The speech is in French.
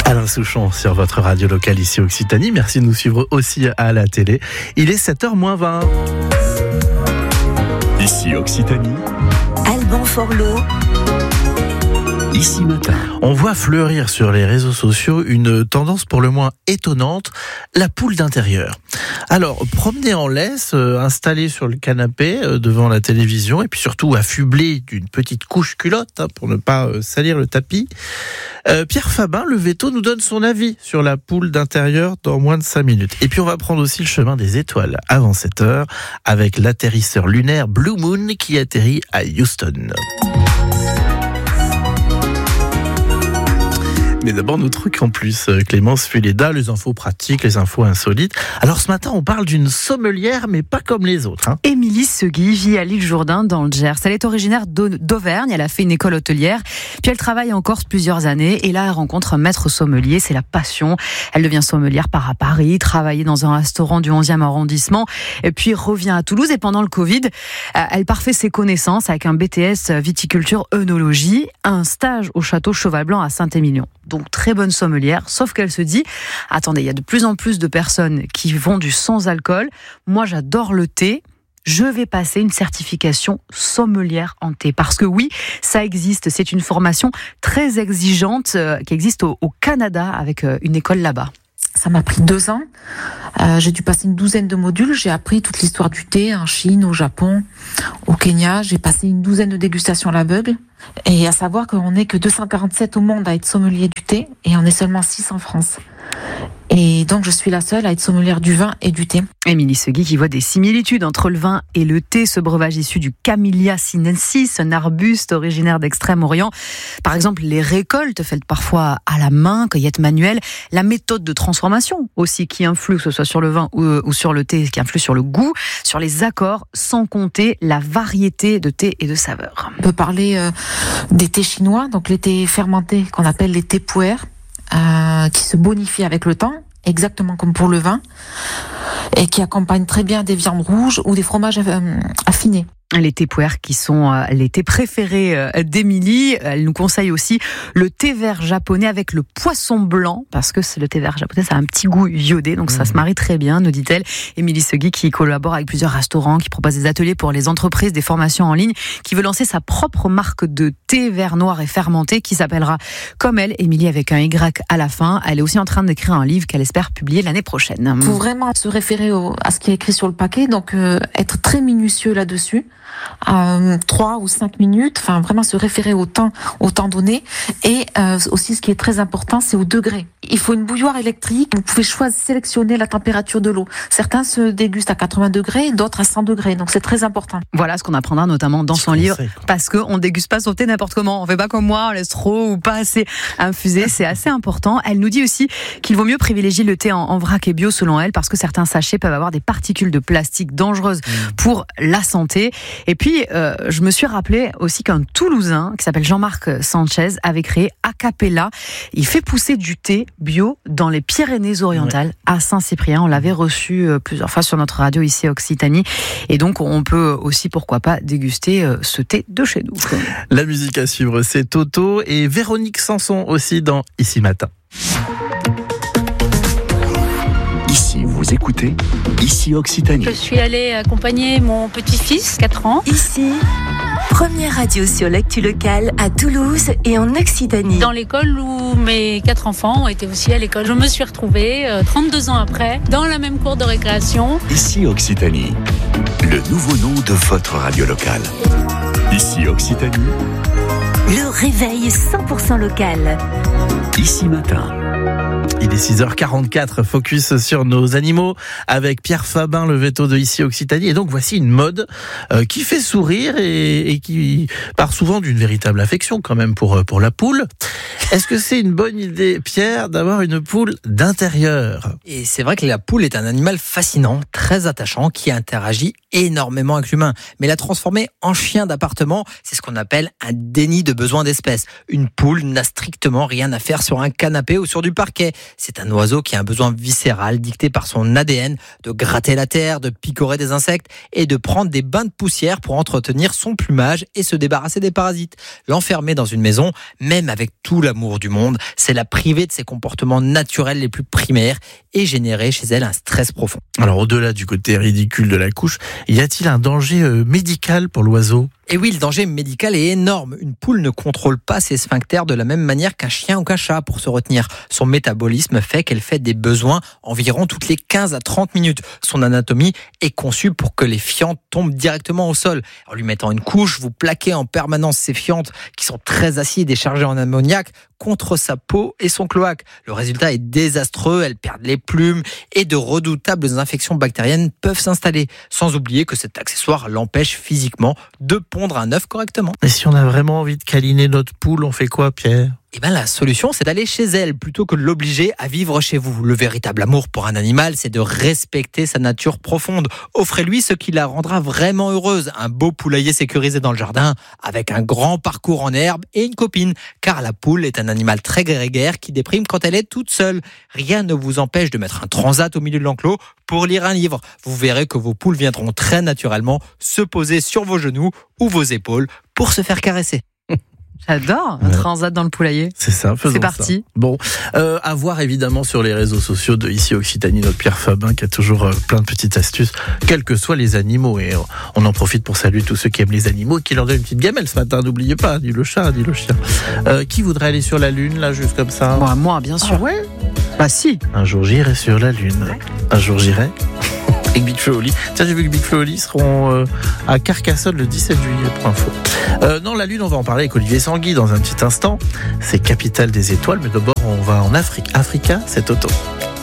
Alain Souchon sur votre radio locale ici Occitanie. Merci de nous suivre aussi à la télé. Il est 7h-20. Ici Occitanie. Alban Forlot. Ici Matin. On voit fleurir sur les réseaux sociaux une tendance pour le moins étonnante, la poule d'intérieur. Alors, promener en laisse, installé sur le canapé devant la télévision et puis surtout affublé d'une petite couche culotte pour ne pas salir le tapis. Pierre Fabin, le veto, nous donne son avis sur la poule d'intérieur dans moins de 5 minutes. Et puis on va prendre aussi le chemin des étoiles avant 7h avec l'atterrisseur lunaire Blue Moon qui atterrit à Houston. Mais d'abord, nos trucs en plus, Clémence Fuleda, les infos pratiques, les infos insolites. Alors ce matin, on parle d'une sommelière, mais pas comme les autres. Émilie Segui vit à l'île Jourdain, dans le Gers. Elle est originaire d'Auvergne, elle a fait une école hôtelière, puis elle travaille en Corse plusieurs années, et là, elle rencontre un maître sommelier, c'est la passion. Elle devient sommelière, part à Paris, travailler dans un restaurant du 11e arrondissement, et puis revient à Toulouse, et pendant le Covid, elle parfait ses connaissances avec un BTS viticulture œnologie, un stage au château Cheval Blanc à Saint-Émilion. Donc très bonne sommelière, sauf qu'elle se dit, attendez, il y a de plus en plus de personnes qui font du sans alcool. Moi, j'adore le thé. Je vais passer une certification sommelière en thé. Parce que oui, ça existe. C'est une formation très exigeante qui existe au Canada avec une école là-bas. Ça m'a pris 2 ans. J'ai dû passer une 12aine de modules. J'ai appris toute l'histoire du thé en Chine, au Japon, au Kenya. J'ai passé une 12aine de dégustations à l'aveugle. Et à savoir qu'on n'est que 247 au monde à être sommelier du thé et on est seulement 6 en France. Et donc je suis la seule à être sommelière du vin et du thé. Émilie Segui qui voit des similitudes entre le vin et le thé, ce breuvage issu du Camellia sinensis, un arbuste originaire d'Extrême-Orient. Par exemple, les récoltes faites parfois à la main, cueillette manuelle, la méthode de transformation aussi qui influe, que ce soit sur le vin ou sur le thé, qui influe sur le goût, sur les accords, sans compter la variété de thé et de saveurs. On peut parler des thés chinois, donc les thés fermentés qu'on appelle les thés pu'er, qui se bonifient avec le temps, exactement comme pour le vin, et qui accompagnent très bien des viandes rouges ou des fromages affinés. Les thés pu'er qui sont les thés préférés d'Émilie. Elle nous conseille aussi le thé vert japonais avec le poisson blanc, parce que le thé vert japonais, ça a un petit goût iodé, donc ça se marie très bien, nous dit-elle. Émilie Segui qui collabore avec plusieurs restaurants, qui propose des ateliers pour les entreprises, des formations en ligne, qui veut lancer sa propre marque de thé vert noir et fermenté, qui s'appellera comme elle, Émilie avec un Y à la fin. Elle est aussi en train d'écrire un livre qu'elle espère publier l'année prochaine. Faut vraiment se référer à ce qui est écrit sur le paquet, donc être très minutieux là-dessus. 3 ou 5 minutes, enfin vraiment se référer au temps donné, et aussi ce qui est très important, c'est au degré. Il faut une bouilloire électrique, vous pouvez sélectionner la température de l'eau. Certains se dégustent à 80 degrés, d'autres à 100 degrés, donc c'est très important. Voilà ce qu'on apprendra notamment dans son livre, parce qu'on ne déguste pas son thé n'importe comment, on fait pas comme moi, on laisse trop ou pas assez infusé, c'est assez important. Elle nous dit aussi qu'il vaut mieux privilégier le thé en vrac et bio selon elle, parce que certains sachets peuvent avoir des particules de plastique dangereuses pour la santé. Et puis, je me suis rappelé aussi qu'un Toulousain qui s'appelle Jean-Marc Sanchez avait créé Acapella. Il fait pousser du thé bio dans les Pyrénées-Orientales à Saint-Cyprien. On l'avait reçu plusieurs fois sur notre radio ici à Occitanie. Et donc, on peut aussi, pourquoi pas, déguster ce thé de chez nous. La musique à suivre, c'est Toto et Véronique Sanson aussi dans Ici Matin. Ici, vous écoutez Ici Occitanie. Je suis allée accompagner mon petit-fils, 4 ans. Ici, première radio sur l'actu locale à Toulouse et en Occitanie. Dans l'école où mes 4 enfants ont été aussi à l'école. Je me suis retrouvée, 32 ans après, dans la même cour de récréation. Ici Occitanie, le nouveau nom de votre radio locale. Ici Occitanie. Le réveil 100% local. Ici Matin. Il est 6h44, focus sur nos animaux avec Pierre Fabin, le veto de Ici Occitanie. Et donc voici une mode qui fait sourire et qui part souvent d'une véritable affection quand même pour la poule. Est-ce que c'est une bonne idée, Pierre, d'avoir une poule d'intérieur ? Et c'est vrai que la poule est un animal fascinant, très attachant, qui interagit énormément avec l'humain. Mais la transformer en chien d'appartement, c'est ce qu'on appelle un déni de besoin d'espèce. Une poule n'a strictement rien à faire sur un canapé ou sur du parquet. C'est un oiseau qui a un besoin viscéral dicté par son ADN de gratter la terre, de picorer des insectes et de prendre des bains de poussière pour entretenir son plumage et se débarrasser des parasites. L'enfermer dans une maison, même avec tout l'amour l'amour du monde, c'est la priver de ses comportements naturels les plus primaires et générer chez elle un stress profond. Alors au-delà du côté ridicule de la couche, y a-t-il un danger médical pour l'oiseau ? Et oui, le danger médical est énorme. Une poule ne contrôle pas ses sphincters de la même manière qu'un chien ou qu'un chat pour se retenir. Son métabolisme fait qu'elle fait des besoins environ toutes les 15 à 30 minutes. Son anatomie est conçue pour que les fientes tombent directement au sol. En lui mettant une couche, vous plaquez en permanence ces fientes qui sont très acides et chargées en ammoniac contre sa peau et son cloaque. Le résultat est désastreux, elles perdent les plumes et de redoutables infections bactériennes peuvent s'installer. Sans oublier que cet accessoire l'empêche physiquement de pondre un œuf correctement. Et si on a vraiment envie de câliner notre poule, on fait quoi, Pierre ? Eh bien, la solution, c'est d'aller chez elle plutôt que de l'obliger à vivre chez vous. Le véritable amour pour un animal, c'est de respecter sa nature profonde. Offrez-lui ce qui la rendra vraiment heureuse. Un beau poulailler sécurisé dans le jardin, avec un grand parcours en herbe et une copine. Car la poule est un animal très grégaire qui déprime quand elle est toute seule. Rien ne vous empêche de mettre un transat au milieu de l'enclos pour lire un livre. Vous verrez que vos poules viendront très naturellement se poser sur vos genoux ou vos épaules pour se faire caresser. J'adore un transat dans le poulailler. C'est ça, faisons C'est parti. Ça. Bon, à voir évidemment sur les réseaux sociaux de Ici Occitanie, notre Pierre Fabin qui a toujours plein de petites astuces, quels que soient les animaux. Et on en profite pour saluer tous ceux qui aiment les animaux et qui leur donnent une petite gamelle ce matin. N'oubliez pas, dit le chat, dit le chien. Qui voudrait aller sur la Lune, là, juste comme ça ? Moi, bien sûr. Ah ouais ? Bah si. Un jour j'irai sur la Lune. Ouais. Un jour j'irai. Avec Big Flo et Oli. Tiens, j'ai vu que Big Flo et Oli seront à Carcassonne le 17 juillet, pour info. Non, la Lune, on va en parler avec Olivier Sanguy dans un petit instant. C'est capitale des étoiles, mais d'abord, on va en Afrique. Africa, cet automne.